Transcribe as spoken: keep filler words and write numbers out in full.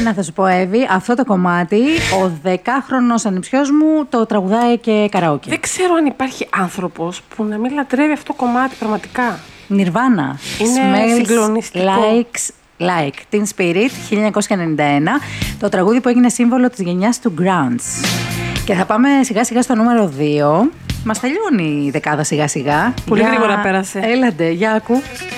Εμένα θα σου πω, Εύη, αυτό το κομμάτι, ο δεκάχρονος ανιψιός μου το τραγουδάει και καραόκι. Δεν ξέρω αν υπάρχει άνθρωπος που να μην λατρεύει αυτό το κομμάτι πραγματικά. Nirvana. Είναι συγκλονιστικό. Likes Like, Teen Spirit, χίλια εννιακόσια ενενήντα ένα, το τραγούδι που έγινε σύμβολο της γενιάς του grunge. Και θα πάμε σιγά σιγά στο νούμερο δύο. Μας τελειώνει η δεκάδα σιγά σιγά. Πολύ για... γρήγορα πέρασε. Έλαντε, για ακού.